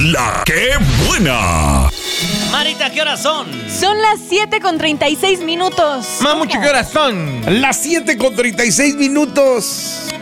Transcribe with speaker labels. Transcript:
Speaker 1: La que buena.
Speaker 2: Marita, ¿qué horas son?
Speaker 3: Son las 7:36 minutos.
Speaker 4: Mamucho, ¿qué horas son?
Speaker 5: Las 7:36 minutos.